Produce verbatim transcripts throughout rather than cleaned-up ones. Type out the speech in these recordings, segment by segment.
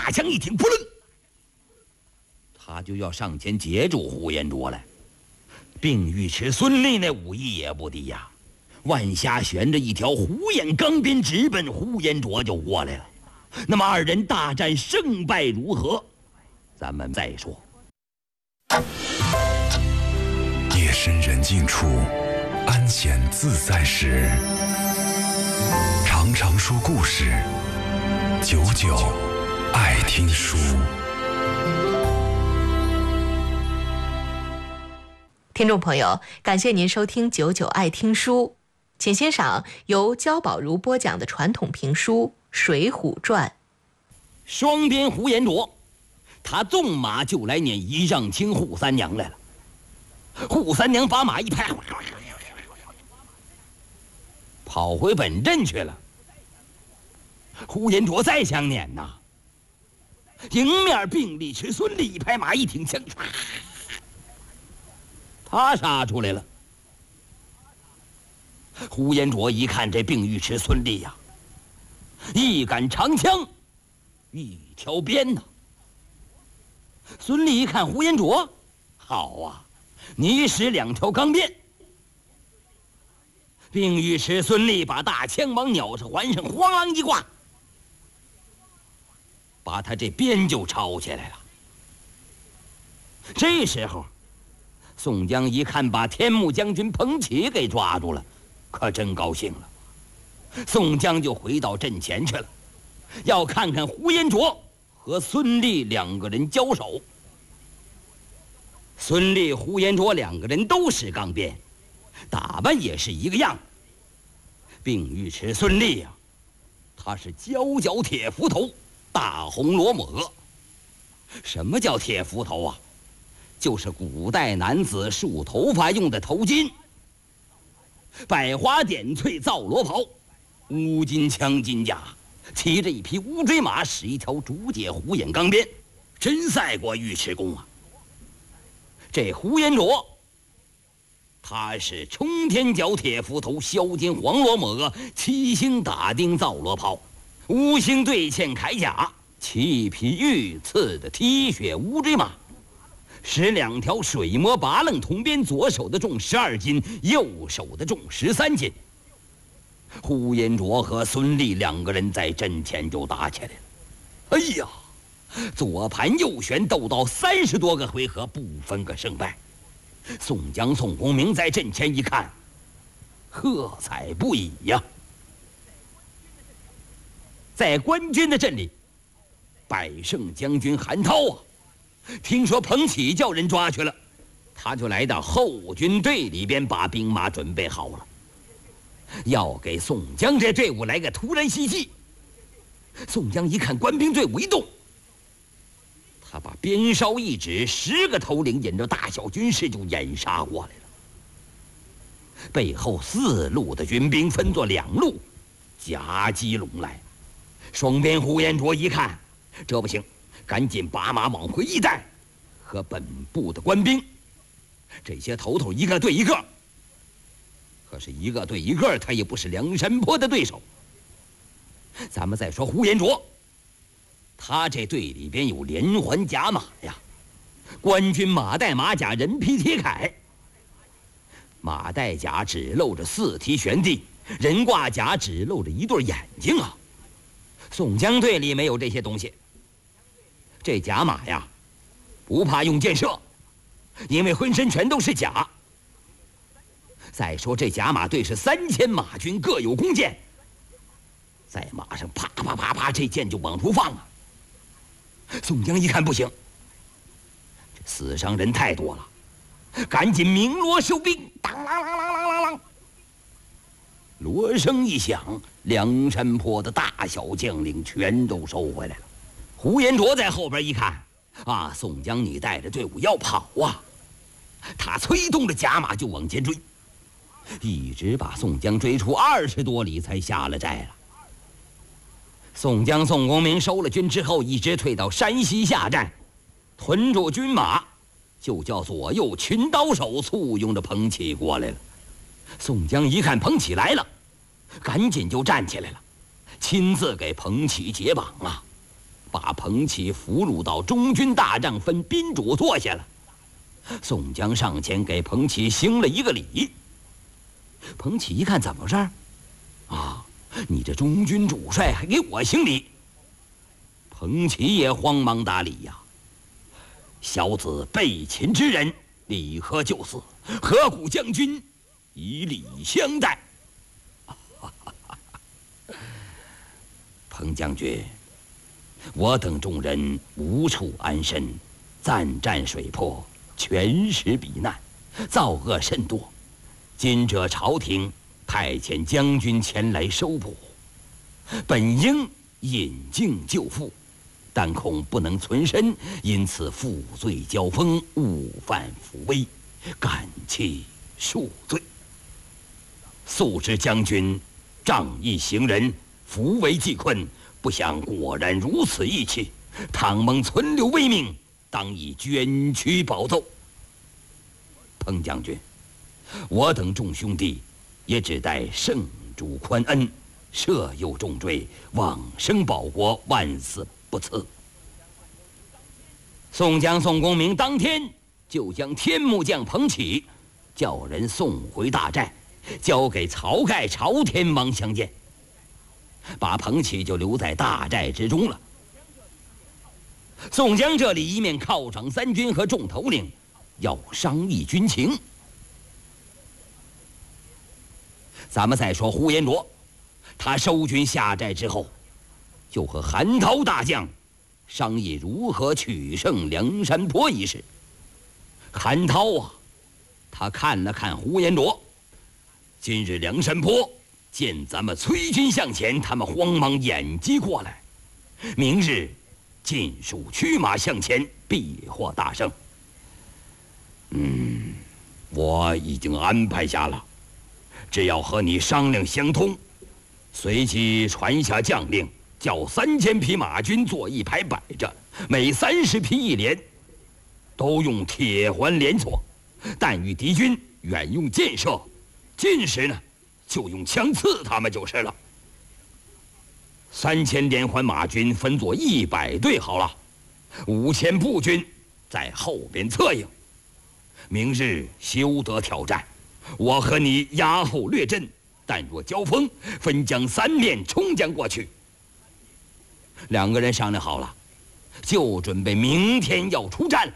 大枪一挺，扑棱，他就要上前截住呼延灼来。并尉迟孙立那武艺也不低呀，腕下悬着一条虎眼钢鞭，直奔呼延灼就过来了。那么二人大战胜败如何，咱们再说。 夜深人静处，安闲自在时，常常说故事，久久爱听书。 听众朋友，感谢您收听九九爱听书，请欣赏由焦宝如播讲的传统评书《水浒传》。 双边呼延灼，他纵马就来撵仪仗卿扈三娘来了。扈三娘把马一拍，跑回本阵去了。呼延灼再想撵呐，迎面并尉迟孙立一拍马一挺枪，他杀出来了。呼延灼一看这并尉迟孙立呀、啊，一杆长枪，一条鞭呐。孙立一看呼延灼，好啊，你使两条钢鞭。并尉迟孙立把大枪往鸟是环上咣啷一挂，把他这鞭就抄起来了。这时候宋江一看把天目将军彭起给抓住了，可真高兴了。宋江就回到阵前去了，要看看呼延灼和孙立两个人交手。孙立、呼延灼两个人都是钢鞭，打扮也是一个样。并尉迟孙立呀、啊，他是焦角铁斧头，大红罗抹额。什么叫铁斧头啊？就是古代男子梳头发用的头巾。百花点翠皂罗袍，乌金枪金甲，骑着一匹乌骓马，使一条竹节虎眼钢鞭，真赛过尉迟恭啊！这呼延灼，他是冲天角铁斧头，削金黄罗抹额，七星打钉皂罗袍，五星对嵌铠甲，骑一匹御赐的踢雪乌骓马，使两条水磨拔楞铜鞭，左手的重十二斤，右手的重十三斤。呼延灼和孙立两个人在阵前就打起来了。哎呀，左盘右旋，斗到三十多个回合，不分个胜败。宋江、宋公明在阵前一看，喝彩不已呀。在官军的阵里，百胜将军韩涛啊，听说彭起叫人抓去了，他就来到后军队里边，把兵马准备好了，要给宋江这队伍来个突然袭击。宋江一看官兵队伍一动，他把鞭梢一指，十个头领引着大小军士就掩杀过来了。背后四路的军兵分作两路，夹击拢来。双边呼延灼一看，这不行，赶紧把马往回一带，和本部的官兵，这些头头一个对一个。可是一个对一个，他也不是梁山泊的对手。咱们再说呼延灼，他这队里边有连环甲马呀，官军马带马甲，人披铁铠，马带甲只露着四蹄悬地，人挂甲只露着一对眼睛啊。宋江队里没有这些东西，这甲马呀不怕用箭射，因为浑身全都是甲。再说这甲马队是三千马军，各有弓箭，在马上啪啪啪啪，这箭就往出放啊。宋江一看不行，这死伤人太多了，赶紧鸣锣收兵，当啷啷啷啷啷啷，锣声一响，梁山泊的大小将领全都收回来了。呼延灼在后边一看，啊，宋江你带着队伍要跑啊，他催动着甲马就往前追，一直把宋江追出二十多里才下了寨了。宋江、宋公明收了军之后，一直退到山西下寨，屯住军马，就叫左右群刀手簇拥着彭起过来了。宋江一看彭起来了，赶紧就站起来了，亲自给彭起解绑啊。 把彭玘俘虏到中军大帐分宾主坐下了。宋江上前给彭玘行了一个礼。彭玘一看，怎么回事？啊，你这中军主帅还给我行礼？彭玘也慌忙打礼呀。小子被擒之人，理何就死？何故将军以礼相待？彭将军，我等众人无处安身，暂占水泊，全时避难，造恶甚多。今这朝廷派遣将军前来收捕，本应引颈就缚，但恐不能存身，因此负罪交锋，误犯扶危，感其恕罪。素知将军仗义行仁，扶危济困，不想果然如此义气，倘蒙存留威名，当以捐躯保奏。彭将军，我等众兄弟也只待圣主宽恩，赦宥重罪，往生保国，万死不辞。宋江、宋公明当天就将天目将彭玘叫人送回大寨，交给晁盖、朝天王相见，把彭玘就留在大寨之中了。宋江这里一面犒赏三军和众头领，要商议军情。咱们再说呼延灼，他收军下寨之后，就和韩涛大将商议如何取胜梁山泊一事。韩涛啊，他看了看呼延灼，今日梁山泊见咱们催军向前，他们慌忙掩击过来，明日尽数驱马向前，必获大胜。嗯，我已经安排下了，只要和你商量相通，随即传下将令，叫三千匹马军做一排摆着，每三十匹一连，都用铁环连锁，但与敌军远用箭射，近时呢就用枪刺他们就是了。三千连环马军分作一百队好了，五千步军在后边策应。明日休得挑战，我和你压后略阵，但若交锋，分将三面冲将过去。两个人商量好了，就准备明天要出战。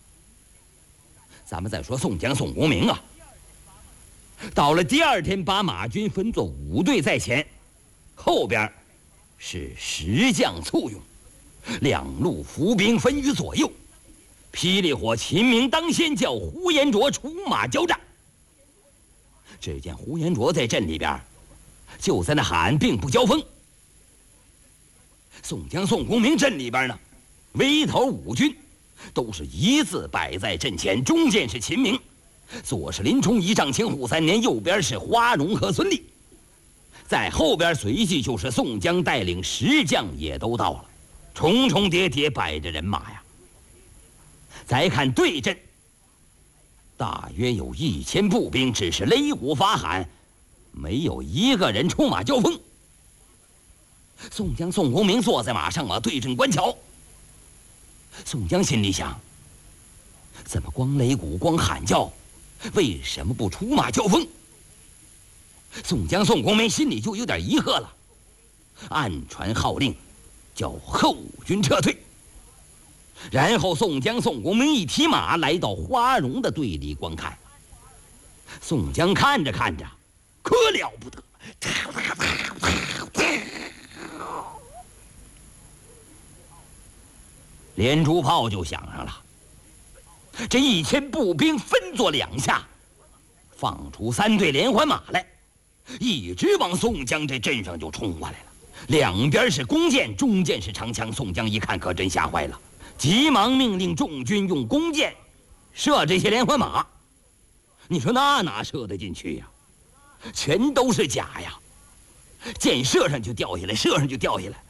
咱们再说宋江、宋公明啊，到了第二天，把马军分作五队在前，后边是十将簇拥，两路伏兵分于左右，霹雳火、秦明当先，叫呼延灼出马交战。只见呼延灼在阵里边，就在那喊，并不交锋。宋江、宋公明阵里边呢，围头五军都是一字摆在阵前，中间是秦明，左是林冲、一丈青、扈三年，右边是花荣和孙立，在后边随即就是宋江带领十将也都到了，重重叠叠摆着人马呀。再看对阵，大约有一千步兵，只是擂鼓发喊，没有一个人出马交锋。宋江、宋公明坐在马上啊，对阵观瞧。宋江心里想，怎么光擂鼓光喊叫，为什么不出马交锋？宋江、宋公明心里就有点疑惑了，暗传号令，叫后军撤退。然后宋江、宋公明一提马来到花荣的队里观看。宋江看着看着，可了不得，连珠炮就响上了。这一千步兵分作两下，放出三队连环马来，一直往宋江这阵上就冲过来了。两边是弓箭，中间是长枪。宋江一看，可真吓坏了，急忙命令众军用弓箭射这些连环马。你说那哪射得进去呀？全都是假呀！箭射上就掉下来，射上就掉下来。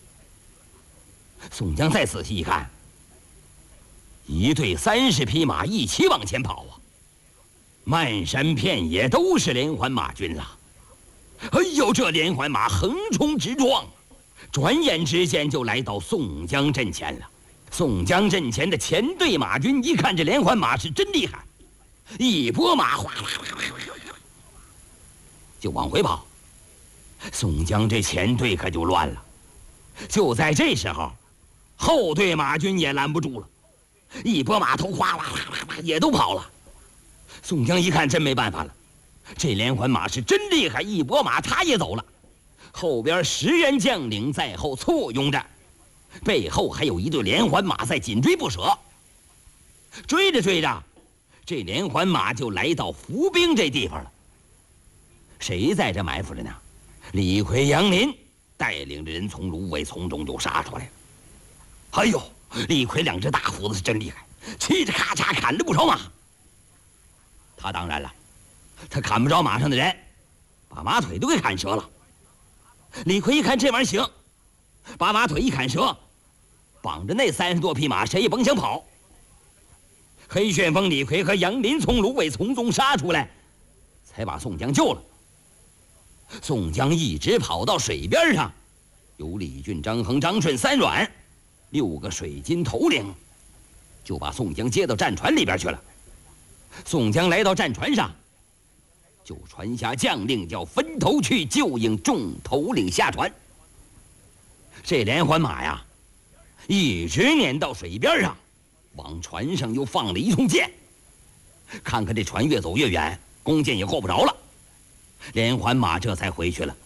宋江再仔细一看，一队三十匹马一起往前跑啊，漫山遍野都是连环马军了。哎呦，这连环马横冲直撞， 转眼之间就来到宋江阵前了。宋江阵前的前队马军一看这连环马是真厉害，一拨马哗啦啦啦就往回跑。宋江这前队可就乱了。就在这时候，后队马军也拦不住了，一拨马头哗啦啦啦也都跑了。宋江一看真没办法了，这连环马是真厉害，一拨马他也走了。后边十员将领在后簇拥着，背后还有一队连环马在紧追不舍。追着追着，这连环马就来到伏兵这地方了。谁在这埋伏着呢？李逵、杨林带领着人从芦苇丛中就杀出来了。哎呦，李逵两只大斧子是真厉害，嘁哧咔嚓砍了不少马。他当然了，他砍不着马上的人，把马腿都给砍折了。李逵一看这玩意儿行，把马腿一砍折，绑着那三十多匹马，谁也甭想跑。黑旋风李逵和杨林从芦苇丛中杀出来，才把宋江救了。宋江一直跑到水边上，有李俊、张衡、张顺、三阮六个水军头领，就把宋江接到战船里边去了。宋江来到战船上，就传下将令，叫分头去救应众头领下船。这连环马呀，一直撵到水边上，往船上又放了一通箭。看看这船越走越远，弓箭也够不着了，连环马这才回去了。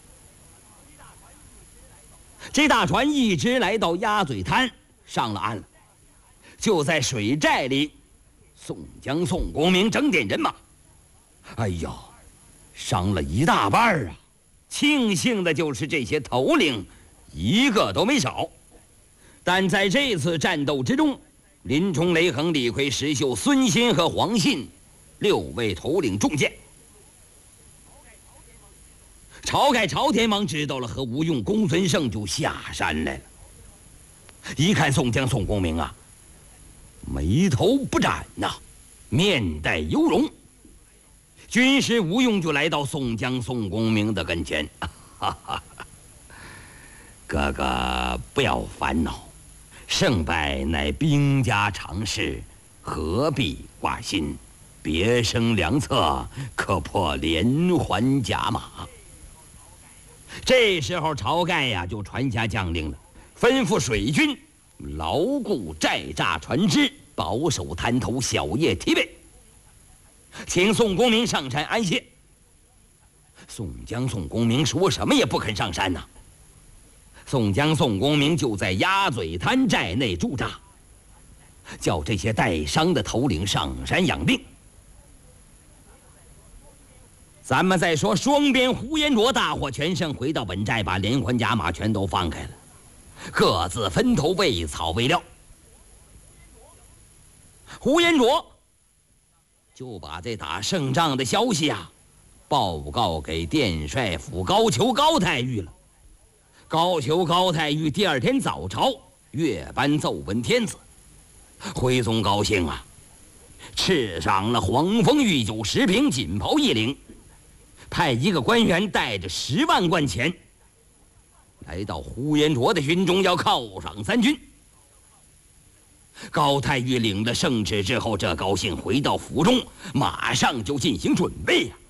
这大船一直来到鸭嘴滩，上了岸了。就在水寨里，宋江、宋公明整点人马，哎呦，伤了一大半啊！庆幸的就是这些头领一个都没少。但在这次战斗之中，林冲、雷横、李逵、石秀、孙新和黄信六位头领中箭。晁盖晁天王知道了，和吴用、公孙胜就下山来了。一看宋江、宋公明啊，眉头不展呐、啊，面带忧容。军师吴用就来到宋江、宋公明的跟前，哈哈，哥哥不要烦恼，胜败乃兵家常事，何必挂心？别生良策，可破连环甲马。这时候晁盖呀就传下将令了，吩咐水军牢固寨栅船只，保守滩头，小夜提备，请宋公明上山安歇。宋江、宋公明说什么也不肯上山呐、啊。宋江、宋公明就在鸭嘴滩寨内驻扎，叫这些带伤的头领上山养病。咱们再说双边呼延灼大获全胜，回到本寨，把连环甲马全都放开了，各自分头喂草喂料。呼延灼就把这打胜仗的消息啊报告给殿帅府高俅高太尉了。高俅高太尉第二天早朝阅颁奏闻天子，徽宗高兴啊，赐赏了黄蜂御酒十瓶，锦袍一领，派一个官员带着十万贯钱来到呼延灼的军中，要犒赏三军。高太尉领了圣旨之后，这高兴，回到府中，马上就进行准备呀、啊。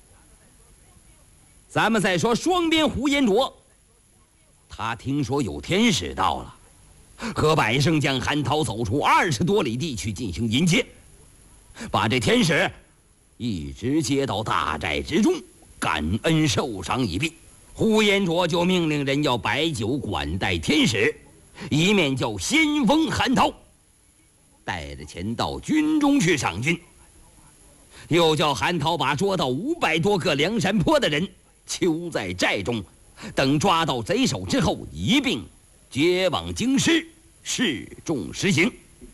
咱们再说双边呼延灼，他听说有天使到了，和百胜将韩涛走出二十多里地去进行迎接，把这天使一直接到大寨之中，感恩受赏已毕。呼延灼就命令人要摆酒管待天使，一面叫先锋韩涛带着钱到军中去赏军，又叫韩涛把捉到五百多个梁山泊的人囚在寨中，等抓到贼首之后，一并接往京师，示众实行。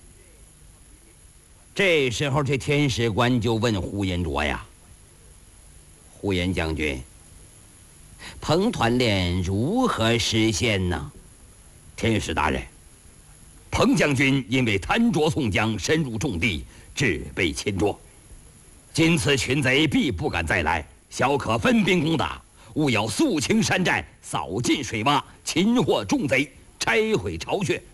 这时候这天使官就问呼延灼呀：“呼延将军，彭团练如何实现呢？”天使大人，彭将军因为贪捉宋江，深入重地，致被擒捉。今次群贼必不敢再来，小可分兵攻打， 务要肃清山寨，扫尽水洼，擒获重贼，拆毁巢穴，